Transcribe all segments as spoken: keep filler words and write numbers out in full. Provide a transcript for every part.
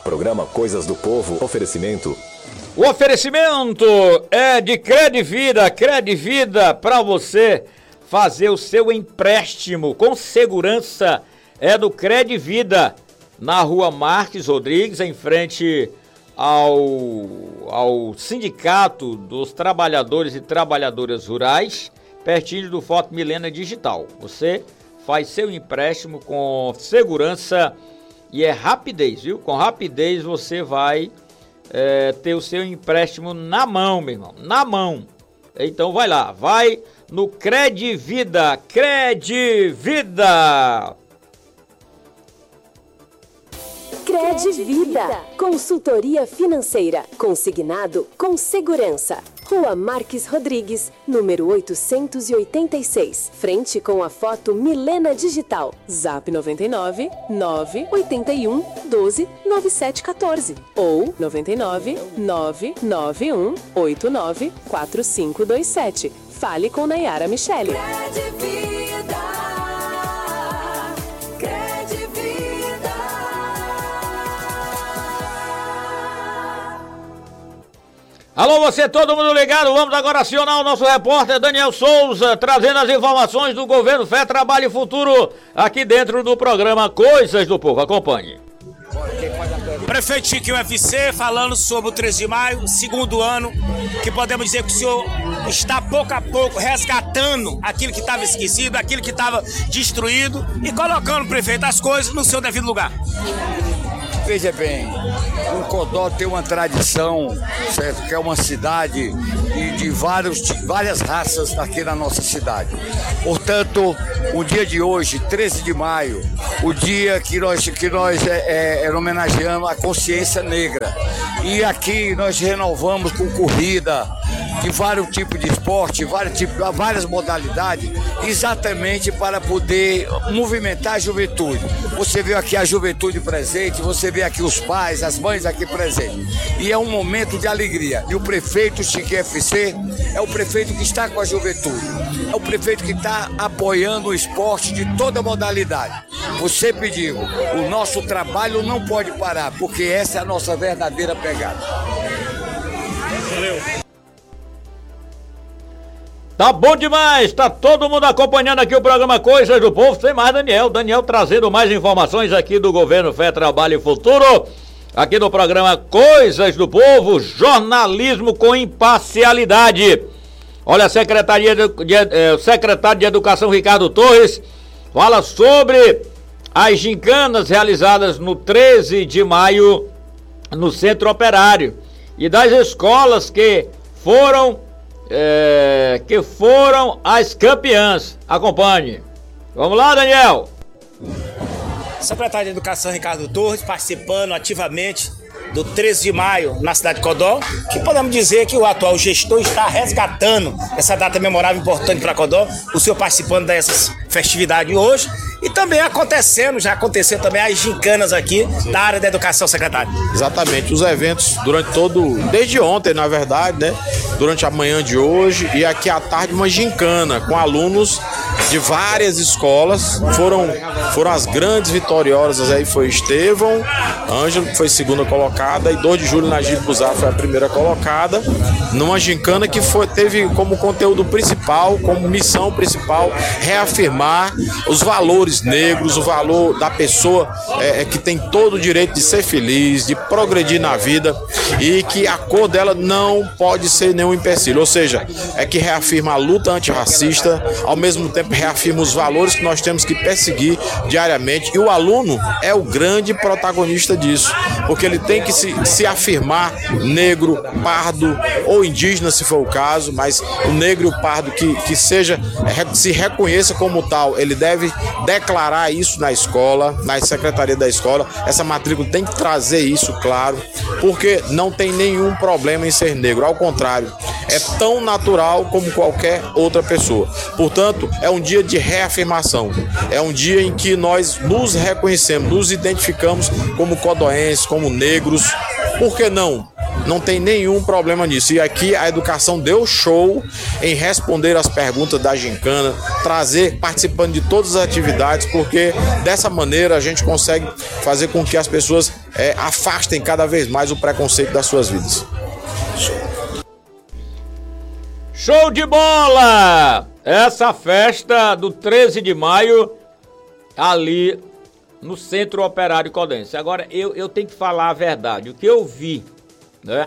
Programa Coisas do Povo. Oferecimento. O oferecimento é de Credivida. Credivida para você fazer o seu empréstimo com segurança é do Credivida. Na rua Marques Rodrigues, em frente ao, ao Sindicato dos Trabalhadores e Trabalhadoras Rurais, pertinho do Forte Milena Digital. Você faz seu empréstimo com segurança e é rapidez, viu? Com rapidez você vai é, ter o seu empréstimo na mão, meu irmão, na mão. Então vai lá, vai no Credivida, Credivida. Credivida, consultoria financeira, consignado com segurança. Rua Marques Rodrigues, número oitocentos e oitenta e seis, frente com a foto Milena Digital. Zap noventa e nove, nove oito um, doze, nove sete um quatro ou noventa e nove, nove nove um, oito nove, quatro cinco dois sete. Fale com Nayara Michele. Alô, você, todo mundo ligado? Vamos agora acionar o nosso repórter Daniel Souza, trazendo as informações do Governo Fé, Trabalho e Futuro, aqui dentro do programa Coisas do Povo. Acompanhe. Prefeito Chiquinho U F C falando sobre o treze de maio, segundo ano, que podemos dizer que o senhor está pouco a pouco resgatando aquilo que estava esquecido, aquilo que estava destruído e colocando, prefeito, as coisas no seu devido lugar. Veja bem, o Codó tem uma tradição, certo? Que é uma cidade de, de, vários, de várias raças aqui na nossa cidade. Portanto, o dia de hoje, treze de maio, o dia que nós, que nós é, é, homenageamos a consciência negra. E aqui nós renovamos com corrida, de vários tipos de esporte, vários tipos, várias modalidades, exatamente para poder movimentar a juventude. Você vê aqui a juventude presente, você vê aqui os pais, as mães aqui presentes. E é um momento de alegria. E o prefeito Chiquinho U F C é o prefeito que está com a juventude. É o prefeito que está apoiando o esporte de toda modalidade. Eu sempre digo, o nosso trabalho não pode parar, porque essa é a nossa verdadeira pegada. Valeu. Tá bom demais, tá todo mundo acompanhando aqui o programa Coisas do Povo, sem mais Daniel, Daniel trazendo mais informações aqui do Governo Fé, Trabalho e Futuro, aqui no programa Coisas do Povo, jornalismo com imparcialidade. Olha, a Secretaria de, de, eh, o secretário de Educação Ricardo Torres fala sobre as gincanas realizadas no treze de maio no Centro Operário e das escolas que foram É, que foram as campeãs. Acompanhe. Vamos lá, Daniel. Secretário de Educação Ricardo Torres participando ativamente do treze de maio na cidade de Codó, que podemos dizer que o atual gestor está resgatando essa data memorável importante para Codó, o senhor participando dessas festividades hoje e também acontecendo, já aconteceu também as gincanas aqui da área da educação, secretário. Exatamente, os eventos durante todo, desde ontem na verdade, né, durante a manhã de hoje e aqui à tarde uma gincana com alunos de várias escolas, foram, foram as grandes vitoriosas aí, foi Estevão, Ângelo que foi segunda colocada e dois de julho Najib Buzar foi a primeira colocada, numa gincana que foi, teve como conteúdo principal, como missão principal, reafirmar os valores negros, o valor da pessoa é, que tem todo o direito de ser feliz, de progredir na vida e que a cor dela não pode ser nenhum empecilho, ou seja, é que reafirma a luta antirracista, ao mesmo tempo reafirma os valores que nós temos que perseguir diariamente e o aluno é o grande protagonista disso, porque ele tem que se, se afirmar negro, pardo ou indígena se for o caso, mas o negro e o pardo que, que seja, se reconheça como tal, ele deve declarar isso na escola, na secretaria da escola, essa matrícula tem que trazer isso claro, porque não tem nenhum problema em ser negro, ao contrário, é tão natural como qualquer outra pessoa. Portanto, é um dia de reafirmação, é um dia em que nós nos reconhecemos, nos identificamos como codoenses, como negros, por que não? não tem nenhum problema nisso. E aqui a educação deu show em responder as perguntas da gincana, trazer, participando de todas as atividades, porque dessa maneira a gente consegue fazer com que as pessoas é, afastem cada vez mais o preconceito das suas vidas. Show de bola! Essa festa do treze de maio ali no Centro Operário Codense. Agora, eu, eu tenho que falar a verdade. O que eu vi, né?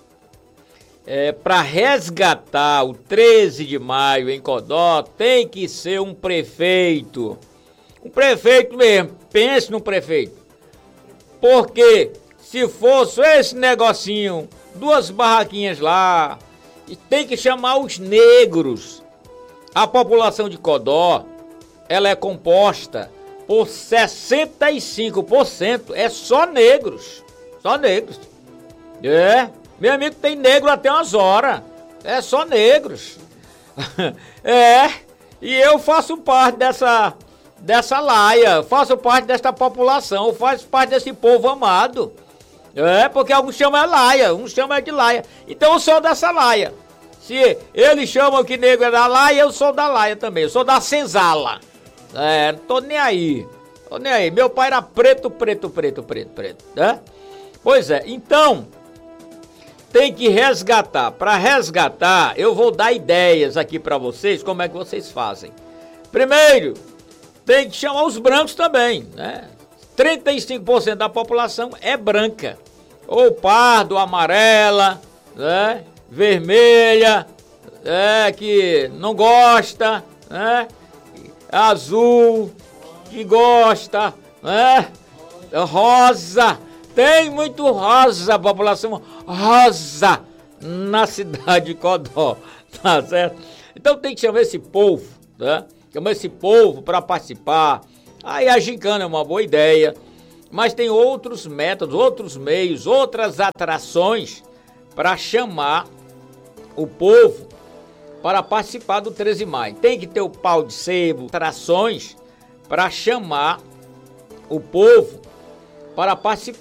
É, para resgatar o treze de maio em Codó, tem que ser um prefeito. Um prefeito mesmo. Pense no prefeito. Porque se fosse esse negocinho, duas barraquinhas lá, e tem que chamar os negros. A população de Codó, ela é composta por sessenta e cinco por cento é só negros. Só negros. É, meu amigo, tem negro até umas horas. É só negros. É, e eu faço parte dessa, dessa laia, faço parte desta população, faço parte desse povo amado. É, porque alguns chamam é laia, uns chamam é de laia. Então eu sou dessa laia. Se eles chamam que negro é da laia, eu sou da laia também, eu sou da senzala. É, não tô nem aí, tô nem aí. Meu pai era preto, preto, preto, preto, preto, né? Pois é, então, tem que resgatar. Para resgatar, eu vou dar ideias aqui para vocês, como é que vocês fazem. Primeiro, tem que chamar os brancos também, né? trinta e cinco por cento da população é branca, ou pardo, amarela, né? Vermelha, é, que não gosta, né? Azul, que gosta, né? Rosa, tem muito rosa, população rosa na cidade de Codó, tá certo? Então tem que chamar esse povo, né? Chamar esse povo para participar. Aí a gincana é uma boa ideia, mas tem outros métodos, outros meios, outras atrações para chamar o povo para participar do treze de maio. Tem que ter o pau de sebo, atrações para chamar o povo para participar.